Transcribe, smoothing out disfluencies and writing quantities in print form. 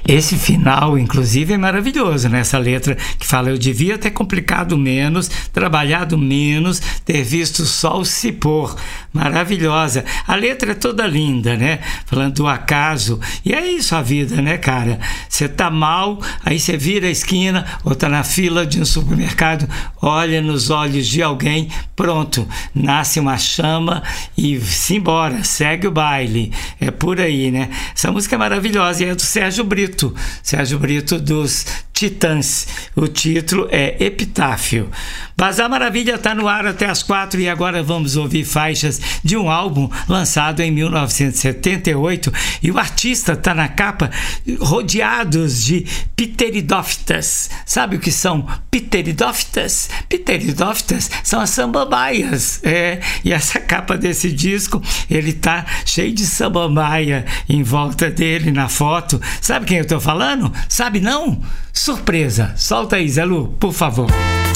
Esse final, inclusive, é maravilhoso, né? Essa letra que fala: eu devia ter complicado menos, trabalhado menos, ter visto o sol se pôr. Maravilhosa. A letra é toda linda, né? Falando do acaso. E é isso a vida, né, cara? Você tá mal, aí você vira a esquina ou tá na fila de um supermercado, olha nos olhos de alguém, pronto, nasce uma chama e se embora, segue o baile. É por aí, né? Essa música é maravilhosa e é do Sérgio Brito dos Titãs. O título é Epitáfio. Bazar Maravilha está no ar até as 4 e agora vamos ouvir faixas de um álbum lançado em 1978 e o artista está na capa rodeados de pteridófitas. Sabe o que são pteridófitas? Pteridófitas são as sambambaias. E essa capa desse disco, ele tá cheio de sambambaia em volta dele na foto. Sabe quem eu tô falando? Sabe não? Surpresa. Solta aí, Zé Lu, por favor.